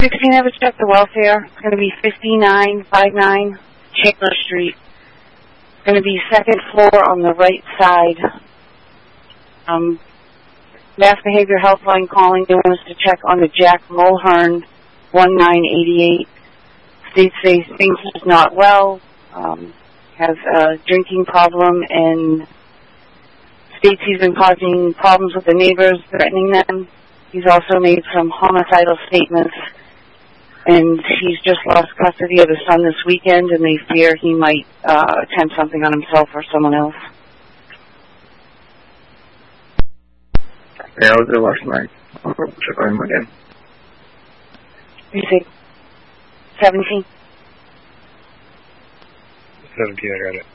16, ever check the welfare. It's going to be 5959 Chandler Street. It's going to be second floor on the right side. Mass Behavior Helpline calling. They want us to check on the Jack Mulhern 1988. States they think he's not well, has a drinking problem, and states he's been causing problems with the neighbors, threatening them. He's also made some homicidal statements, and he's just lost custody of his son this weekend, and they fear he might attempt something on himself or someone else. Yeah, I was there last night. I'll go check on him again. You say 17? 17, I got it.